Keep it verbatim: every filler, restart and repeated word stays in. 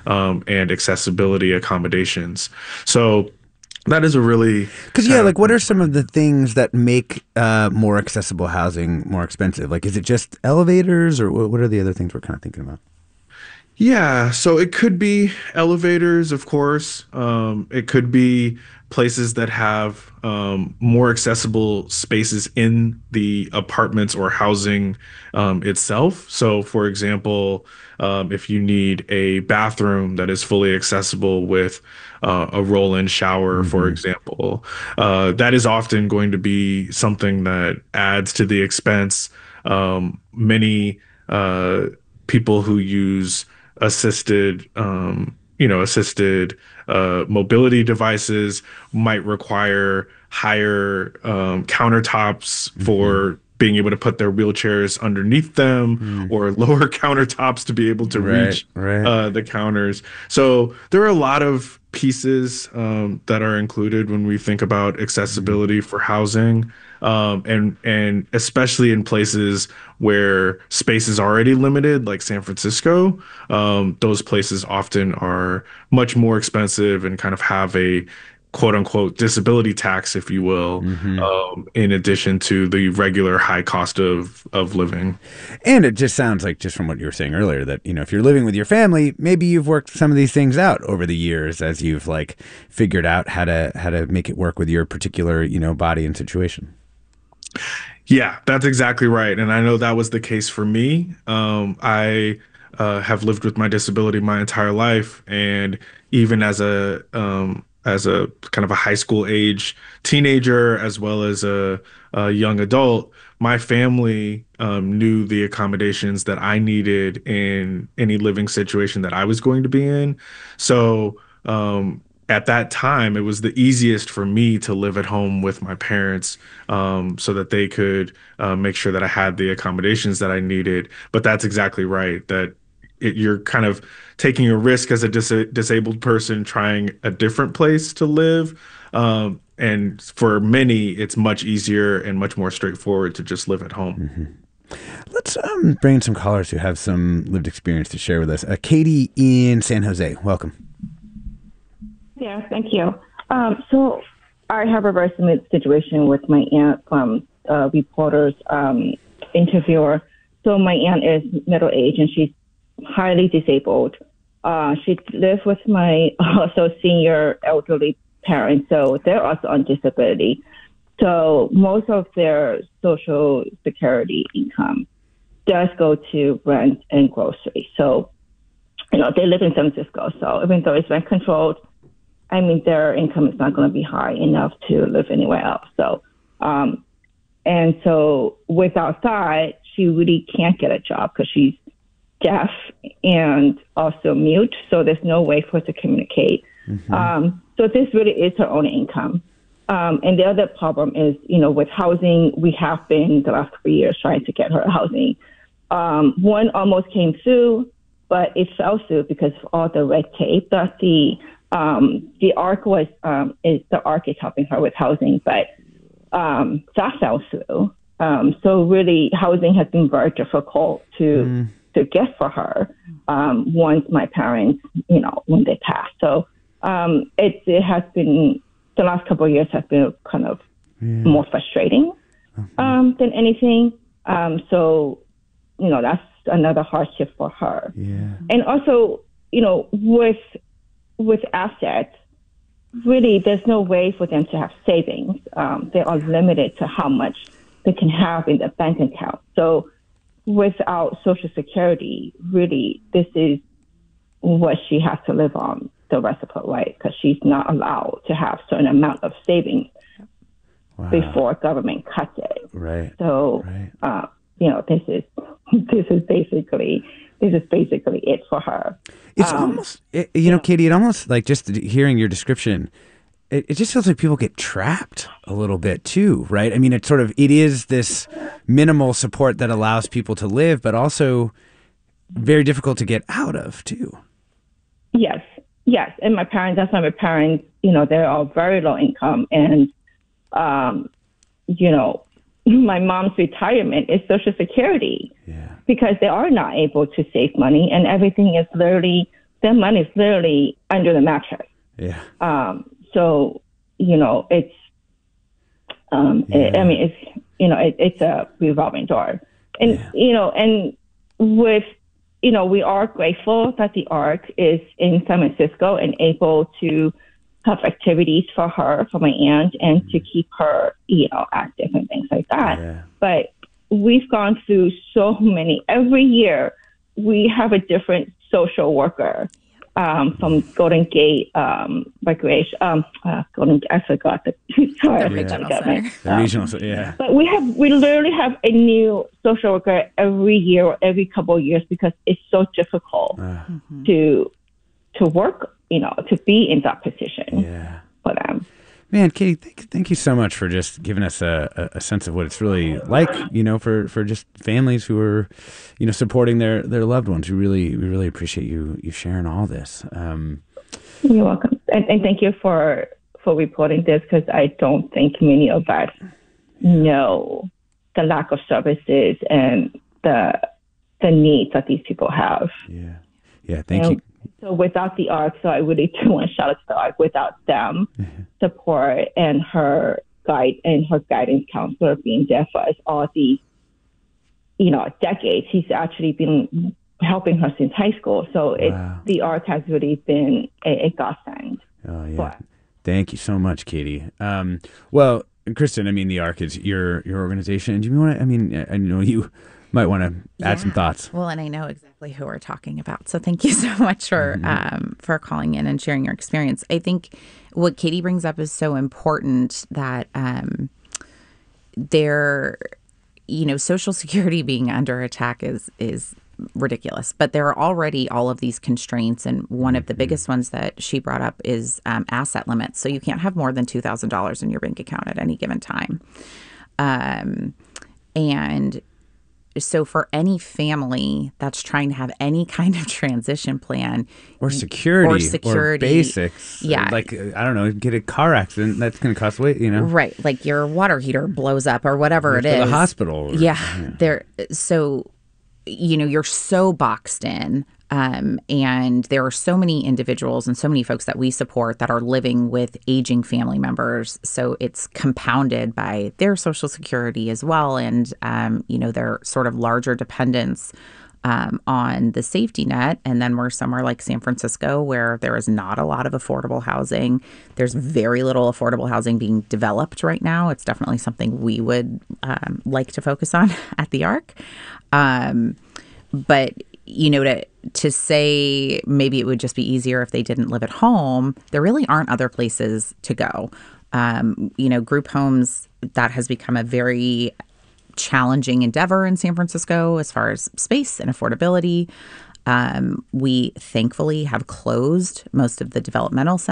um, and accessibility accommodations. So that is a really Because yeah, kind like what of are some of the things that make uh, more accessible housing more expensive? Like, is it just elevators, or wh- what are the other things we're kind of thinking about? Yeah, so it could be elevators, of course. Um, it could be places that have um, more accessible spaces in the apartments or housing um, itself. So, for example, um, if you need a bathroom that is fully accessible with uh, a roll-in shower, for Hmm. example, uh, that is often going to be something that adds to the expense. Um, many uh, people who use assisted um, you know assisted uh, mobility devices might require higher um, countertops Hmm. for being able to put their wheelchairs underneath them Mm. or lower countertops to be able to Right, reach right. uh, the counters. So there are a lot of pieces um, that are included when we think about Mm. accessibility for housing, um, and and especially in places where space is already limited, like San Francisco. Um, those places often are much more expensive and kind of have a quote unquote disability tax, if you will, Hmm. um, in addition to the regular high cost of of living. And it just sounds like, just from what you were saying earlier, that, you know, if you're living with your family, maybe you've worked some of these things out over the years as you've like figured out how to how to make it work with your particular, you know, body and situation. Yeah, that's exactly right. And I know that was the case for me. Um, I uh, have lived with my disability my entire life, and even as a um, as a kind of a high school age teenager, as well as a, a young adult, my family um, knew the accommodations that I needed in any living situation that I was going to be in. So um, at that time, it was the easiest for me to live at home with my parents, um, so that they could uh, make sure that I had the accommodations that I needed. But that's exactly right, that it, you're kind of taking a risk as a dis disabled person trying a different place to live. Um, and for many, it's much easier and much more straightforward to just live at home. Hmm. Let's um, bring in some callers who have some lived experience to share with us. Uh, Katie in San Jose, welcome. Yeah, thank you. Um, so I have a very similar situation with my aunt from uh, reporter's um, interviewer. So my aunt is middle aged and she's highly disabled. Uh, she lives with my also senior elderly parents, so they're also on disability. So most of their social security income does go to rent and grocery. So, you know, they live in San Francisco. So even though it's rent controlled, I mean, their income is not going to be high enough to live anywhere else. So, um, and so without that, she really can't get a job because she's deaf and also mute. So there's no way for her to communicate. Hmm. Um, so this really is her own income. Um, and the other problem is, you know, with housing, we have been the last three years trying to get her housing. Um, one almost came through, but it fell through because of all the red tape that the um, the ARC was um, is the ARC is helping her with housing, but um, that fell through. Um, so really, housing has been very difficult to Mm. to get for her um, once my parents, you know, when they passed. So um, it it has been the last couple of years have been kind of Yeah. more frustrating um, than anything. Um, so you know, that's another hardship for her. Yeah. And also, you know, with with assets, really, there's no way for them to have savings. Um, they are limited to how much they can have in the bank account. So without Social Security, really, this is what she has to live on the rest of her life because she's not allowed to have certain amount of savings Wow. before government cuts it. Right. So, Right. uh, you know, this is this is basically this is basically it for her. It's Um, almost, it, you know, Katie, it almost like, just hearing your description, it, it just feels like people get trapped a little bit too, right? I mean, it's sort of, it is this minimal support that allows people to live, but also very difficult to get out of too. Yes, yes. And my parents, that's why my parents, you know, they're all very low income. And, um, you know, my mom's retirement is Social Security Yeah. because they are not able to save money and everything is literally their money is literally under the mattress. Yeah. Um, so, you know, it's, um, Yeah. it, I mean, it's, you know, it, it's a revolving door. And, Yeah. you know, and with, you know, we are grateful that the ARC is in San Francisco and able to have activities for her, for my aunt, and mm-hmm. to keep her, you know, active and things like that. Yeah. But we've gone through so many, every year we have a different social worker. Um, from Golden Gate um, Recreation, um, uh, Golden. I forgot the. Sorry, the I regional forgot center. The um, regional, yeah. But we have, we literally have a new social worker every year or every couple of years because it's so difficult Uh, to to work, you know, to be in that position yeah. for them. Man, Katie, thank, thank you so much for just giving us a, a sense of what it's really like, you know, for, for just families who are, you know, supporting their, their loved ones. We really, we really appreciate you you sharing all this. Um, You're welcome. And, and thank you for, for reporting this because I don't think many of us know the lack of services and the the needs that these people have. yeah. Yeah, thank and you. So without the ARC, so I really do want to shout out to the ARC, without them support and her guide and her guidance counselor being there for us all these, you know, decades. He's actually been helping her since high school. So it, Wow. the ARC has really been a, a godsend. Oh, yeah. But, Thank you so much, Katie. Um, well, Kristen, I mean, the ARC is your, your organization. Do you want to, I mean, I know you might want to add Yeah. some thoughts. Well, and I know exactly who we're talking about. So thank you so much for Mm-hmm. um, for calling in and sharing your experience. I think what Katie brings up is so important that um, there, you know, Social Security being under attack is is ridiculous. But there are already all of these constraints, and one of the biggest ones that she brought up is um, asset limits. So you can't have more than two thousand dollars in your bank account at any given time. Um, and so for any family that's trying to have any kind of transition plan Or security. or security, Or basics. yeah. Like, uh, I don't know, get a car accident, that's going to cost way, you know. right, like your water heater blows up or whatever it To is. the hospital. Or, Yeah, there. So, you know, you're so boxed in, um, and there are so many individuals and so many folks that we support that are living with aging family members. So it's compounded by their Social Security as well, and um, you know, their sort of larger dependence um, on the safety net. And then we're somewhere like San Francisco where there is not a lot of affordable housing. There's very little affordable housing being developed right now. It's definitely something we would um, like to focus on at the ARC. Um, but, you know, to to say maybe it would just be easier if they didn't live at home, there really aren't other places to go. Um, you know, group homes, that has become a very challenging endeavor in San Francisco as far as space and affordability. Um, we thankfully have closed most of the developmental centers.